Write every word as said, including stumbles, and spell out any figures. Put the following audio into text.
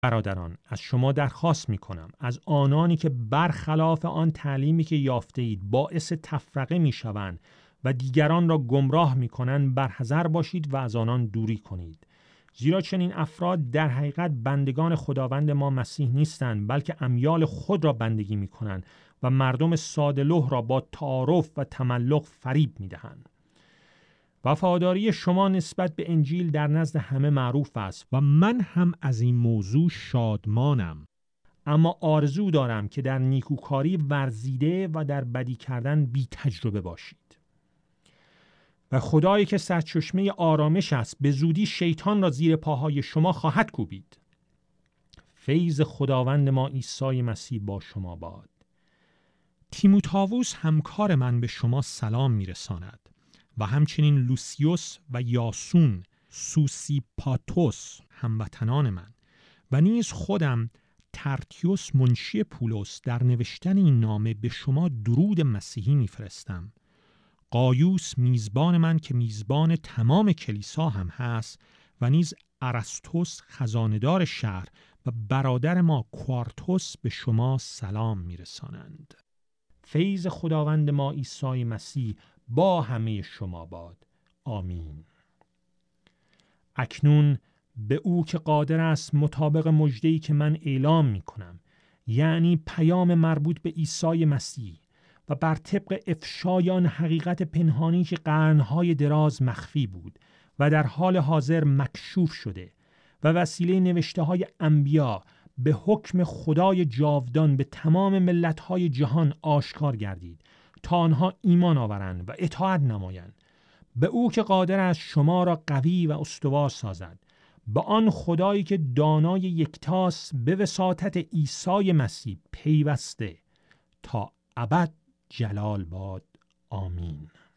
برادران، از شما درخواست می کنم از آنانی که برخلاف آن تعلیمی که یافته اید باعث تفرقه می شوند و دیگران را گمراه می کنند برحذر باشید و از آنان دوری کنید. زیرا چنین افراد در حقیقت بندگان خداوند ما مسیح نیستند، بلکه امیال خود را بندگی می کنند و مردم ساده‌لوح را با تعارف و تملق فریب می دهند. وفاداری شما نسبت به انجیل در نزد همه معروف است و من هم از این موضوع شادمانم. اما آرزو دارم که در نیکوکاری ورزیده و در بدی کردن بی تجربه باشید. و خدایی که سرچشمه آرامش است به زودی شیطان را زیر پاهای شما خواهد کوبید. فیض خداوند ما عیسی مسیح با شما باد. تیموتائوس همکار من به شما سلام میرساند و همچنین لوسیوس و یاسون سوسیپاتوس هموطنان من و نیز خودم ترتیوس منشی پولس در نوشتن این نامه به شما درود مسیحی میفرستم. قایوس میزبان من که میزبان تمام کلیسا هم هست و نیز ارسطوس خزاندار شهر و برادر ما کوارتوس به شما سلام میرسانند. فیض خداوند ما عیسی مسیح با همه شما باد. آمین. اکنون به او که قادر است مطابق مژده‌ای که من اعلام می کنم، یعنی پیام مربوط به عیسی مسیح و بر طبق افشای آن حقیقت پنهانی که قرنهای دراز مخفی بود و در حال حاضر مکشوف شده و وسیله نوشته های انبیا به حکم خدای جاودان به تمام ملت‌های جهان آشکار گردید تا آنها ایمان آورند و اطاعت نمایند. به او که قادر است شما را قوی و استوار سازد، به آن خدایی که دانای یکتاست به وساطت عیسی مسیح پیوسته تا ابد جلال باد. آمین.